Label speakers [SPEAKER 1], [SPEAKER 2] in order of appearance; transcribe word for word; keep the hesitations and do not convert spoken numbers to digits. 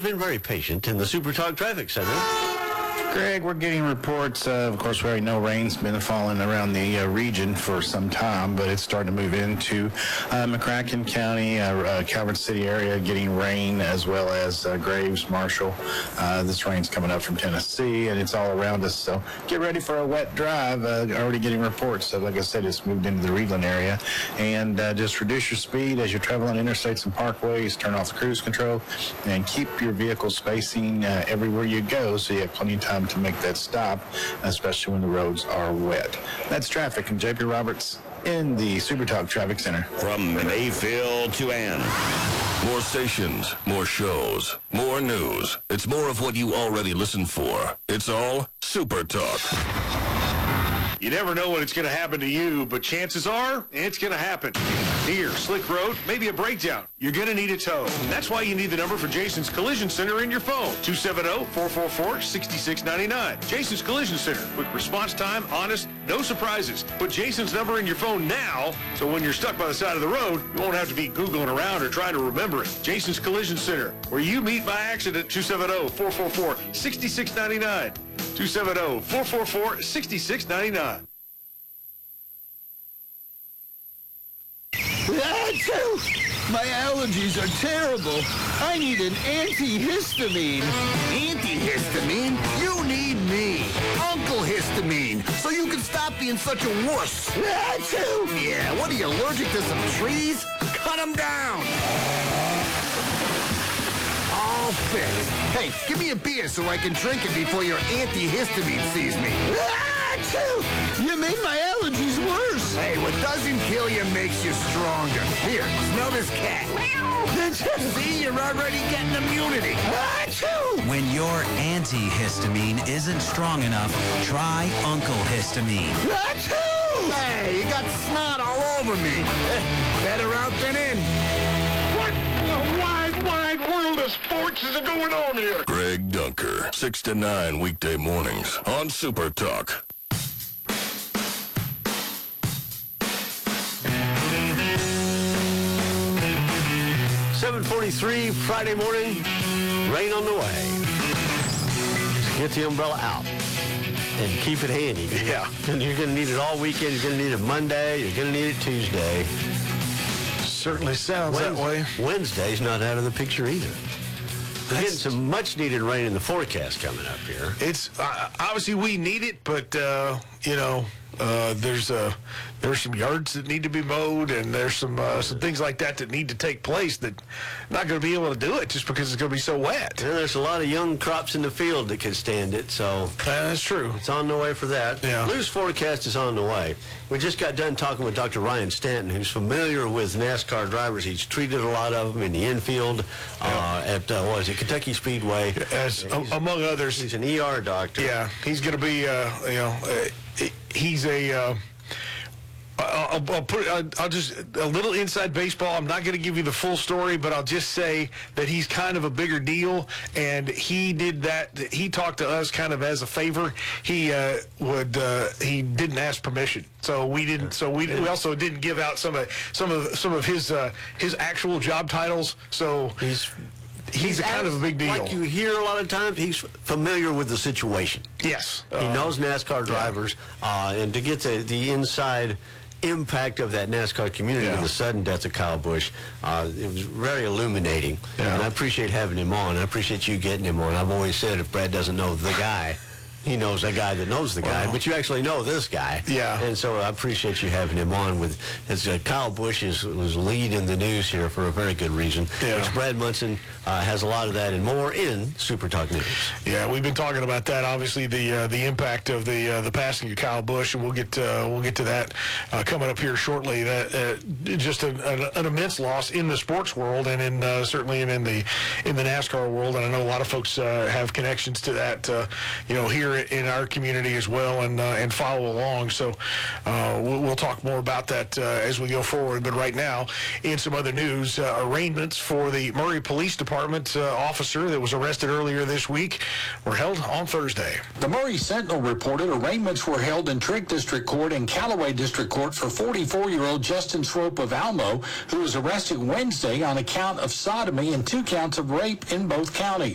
[SPEAKER 1] been very patient in the Super Talk Traffic Center.
[SPEAKER 2] Greg, we're getting reports. Uh, of course, we already know rain's been falling around the uh, region for some time, but it's starting to move into uh, McCracken County, uh, uh, Calvert City area, getting rain, as well as uh, Graves, Marshall. Uh, this rain's coming up from Tennessee, and it's all around us. So get ready for a wet drive. Uh, already getting reports. So, like I said, it's moved into the Reedland area. And uh, just reduce your speed as you're traveling interstates and parkways. Turn off the cruise control, and keep your vehicle spacing uh, everywhere you go, so you have plenty of time to make that stop, especially when the roads are wet. That's traffic. And J P Roberts in the Super Talk Traffic Center.
[SPEAKER 3] From Mayfield to Ann. More stations, more shows, more news. It's more of what you already listened for. It's all Super Talk.
[SPEAKER 4] You never know when it's going to happen to you, but chances are it's going to happen. Here, slick road, maybe a breakdown. You're going to need a tow. And that's why you need the number for Jason's Collision Center in your phone. two seven zero, four four four, six six nine nine. Jason's Collision Center. Quick response time, honest, no surprises. Put Jason's number in your phone now, so when you're stuck by the side of the road, you won't have to be Googling around or trying to remember it. Jason's Collision Center, where you meet by accident. two seven zero, four four four, six six nine nine. two seven zero, four four four, six six nine nine.
[SPEAKER 5] Achoo! My allergies are terrible. I need an antihistamine.
[SPEAKER 6] Antihistamine? You need me, Uncle Histamine, so you can stop being such a wuss.
[SPEAKER 5] Achoo!
[SPEAKER 6] Yeah, what are you, allergic to some trees? Cut them down. All fixed. Hey, give me a beer so I can drink it before your antihistamine sees me.
[SPEAKER 5] Achoo! You made my allergies worse.
[SPEAKER 6] Hey, what doesn't kill you makes you stronger. Here, smell this cat. See, you're already getting immunity.
[SPEAKER 5] Achoo!
[SPEAKER 7] When your antihistamine isn't strong enough, try Uncle Histamine.
[SPEAKER 5] Achoo!
[SPEAKER 6] Hey, you got snot all over me. Better out than in.
[SPEAKER 4] What in the wide, wide world of sports is going on here?
[SPEAKER 3] Greg Dunker, six to nine weekday mornings on Super Talk.
[SPEAKER 1] seven forty-three Friday morning, rain on the way. Just get the umbrella out and keep it handy.
[SPEAKER 4] Yeah.
[SPEAKER 1] And you're going to need it all weekend. You're going to need it Monday. You're going to need it Tuesday.
[SPEAKER 4] Certainly sounds that way.
[SPEAKER 1] Wednesday's not out of the picture either. We're getting some much-needed rain in the forecast coming up here.
[SPEAKER 4] It's uh, obviously we need it, but uh, you know, uh, there's uh, there's some yards that need to be mowed, and there's some uh, some things like that that need to take place that not going to be able to do it just because it's going to be so wet.
[SPEAKER 1] And there's a lot of young crops in the field that can stand it, so
[SPEAKER 4] Uh, that's true.
[SPEAKER 1] it's on the way for that.
[SPEAKER 4] Yeah.
[SPEAKER 1] Loose forecast is on the way. We just got done talking with Doctor Ryan Stanton, who's familiar with NASCAR drivers. He's treated a lot of them in the infield uh, at, uh, what is it, Kentucky Speedway.
[SPEAKER 4] As
[SPEAKER 1] He's-
[SPEAKER 4] among others,
[SPEAKER 1] He's an E R doctor.
[SPEAKER 4] yeah, he's going to be, uh, you know, uh, he's a. Uh, I'll, I'll put. I'll, I'll just a little inside baseball. I'm not going to give you the full story, but I'll just say that he's kind of a bigger deal, and he did that. He talked to us kind of as a favor. He uh, would. Uh, he didn't ask permission, so we didn't. So we, we also didn't give out some of some of some of his uh, his actual job titles. So
[SPEAKER 1] He's
[SPEAKER 4] he's a kind of a big deal.
[SPEAKER 1] Like you hear a lot of times, he's familiar with the situation.
[SPEAKER 4] Yes,
[SPEAKER 1] He
[SPEAKER 4] Uh,
[SPEAKER 1] knows NASCAR drivers, uh, and to get the, the inside impact of that NASCAR community
[SPEAKER 4] Yeah.
[SPEAKER 1] with the sudden death of Kyle Busch, uh, it was very illuminating.
[SPEAKER 4] Yeah.
[SPEAKER 1] And I appreciate having him on. I appreciate you getting him on. I've always said if Brad doesn't know the guy, he knows a guy that knows the guy,
[SPEAKER 4] Well,
[SPEAKER 1] but you actually know this guy.
[SPEAKER 4] Yeah.
[SPEAKER 1] And so I appreciate you having him on. With as uh, Kyle Busch is, was leading the news here for a very good reason.
[SPEAKER 4] Yeah.
[SPEAKER 1] Which Brad Munson uh, has a lot of that and more in Super Talk News.
[SPEAKER 4] Yeah, we've been talking about that. Obviously, the uh, the impact of the uh, the passing of Kyle Busch, and we'll get uh, we'll get to that uh, coming up here shortly. That uh, just an, an, an immense loss in the sports world, and in uh, certainly in the in the NASCAR world. And I know a lot of folks uh, have connections to that, uh, you know, here in our community as well, and uh, and follow along. So uh, we'll, we'll talk more about that uh, as we go forward. But right now, in some other news, uh, arraignments for the Murray Police Department uh, officer that was arrested earlier this week were held on Thursday.
[SPEAKER 8] The Murray Sentinel reported arraignments were held in Trigg District Court and Callaway District Court for forty-four-year-old Justin Swope of Almo, who was arrested Wednesday on account of sodomy and two counts of rape in both counties.